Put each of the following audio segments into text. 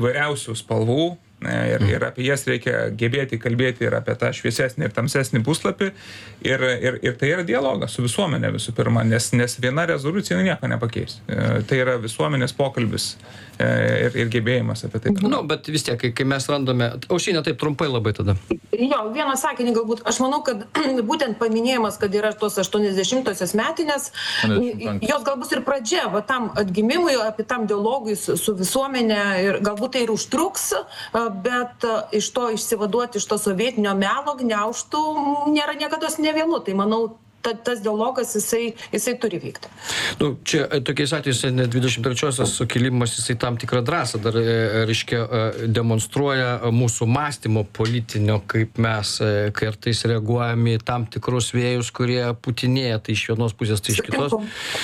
vairiausių spalvų ir apie jas reikia gebėti kalbėti ir apie tą šviesesnį ir tamsesnį puslapį. Ir tai yra dialogas su visuomenė visų pirma, nes viena rezoliucija nieko nepakeis. Tai yra visuomenės pokalbis ir gebėjimas apie tai. Nu, bet vis tiek, kai mes randame... Aušrinė, taip trumpai labai tada. Jo, vieną sakinį galbūt. Aš manau, kad būtent paminėjimas, kad yra tos 80-osios metinės, jos galbūt ir pradžia, va tam atgimimui, apie tam dialogui su visuomenė, ir galbūt tai ir užtruks, bet iš to išsivaduoti iš to sovietinio melo gniaužtų nėra niekados nevėlu. Tai manau, tas dialogas jisai turi vykti. Nu, čia tokiais atvejais 23-osios sukilimas jisai tam tikrą drąsą dar, reiškia, demonstruoja mūsų mąstymo politinio, kaip mes kartais reaguojame į tam tikrus vėjus, kurie putinėja, tai iš vienos pusės, tai iš kitos.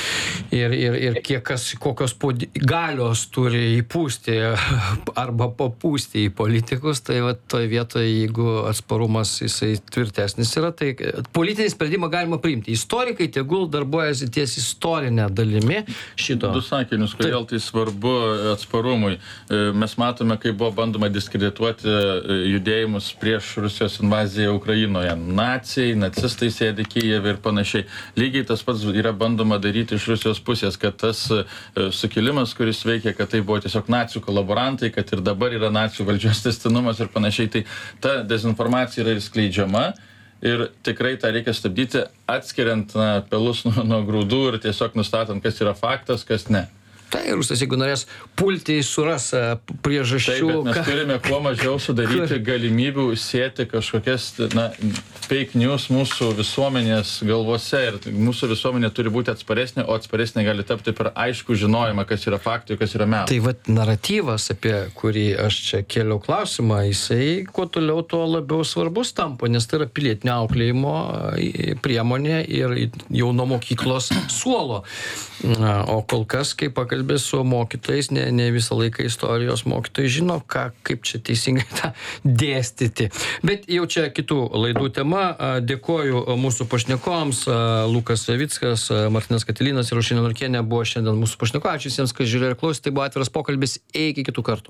Ir kokios galios turi įpūsti arba papūsti į politikus, tai va toj vietoje, jeigu atsparumas jisai tvirtesnis yra, tai politinį sprendimą galima priimti. Istorikai tegul darbuojasi ties istorinę dalimi šito. Du sakinius, kodėl tai svarbu atsparumui. Mes matome, kaip buvo bandoma diskredituoti judėjimus prieš Rusijos invaziją Ukrainoje. Nacijai, nacistai sėdi Kijeve ir panašiai. Lygiai tas pats yra bandoma daryti iš Rusijos pusės, kad tas sukilimas, kuris veikia, kad tai buvo tiesiog nacijų kolaborantai, kad ir dabar yra nacijų valdžios tęstinumas ir panašiai. Tai ta dezinformacija yra skleidžiama. Ir tikrai tą reikia stabdyti, atskiriant pelus nuo grūdų ir tiesiog nustatant, kas yra faktas, kas ne. Tai Rusas, jeigu norės pulti, suras priežasčių. Taip, bet mes turime kuo mažiau sudaryti galimybių sėti kažkokias fake news mūsų visuomenės galvose. Ir mūsų visuomenė turi būti atsparesnė, o atsparesnė gali tapti per aišku žinojimą, kas yra faktai, kas yra melas. Tai vat naratyvas, apie kurį aš čia kėliau klausimą, jisai kuo toliau, tuo labiau svarbus tampa, nes tai yra pilietinio auklėjimo priemonė ir jau nuo mokyklos suolo. O kol kas, kai pakalbė su mokytojais, ne visą laiką istorijos mokytojai žino, kaip čia teisingai tą dėstyti. Bet jau čia kitų laidų tema. Dėkoju mūsų pašnekovams. Lukas Savickas, Martinas Katilinas ir Aušrinė Norkienė buvo šiandien mūsų pašnekovai. Ačiū visiems, kas žiūrėjo ir klausė. Tai buvo atviras pokalbis. Iki kitų kartų.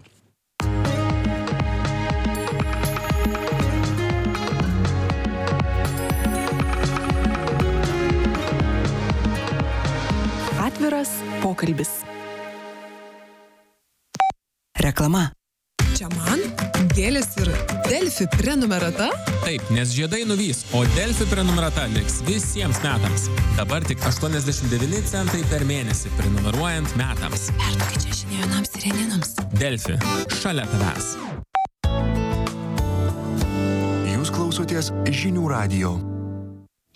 Atviras pokalbis. Reklama. Čia man gėlės ir Delfi prenumerata? Taip, nes žiedai nuvys, o Delfi prenumerata liks visiems metams. Dabar tik 89 centai per mėnesį prenumeruojant metams. Perduokit čia žinią vienams sireninams. Delfi. Šalia tavęs. Jūs klausotės Žinių radijo.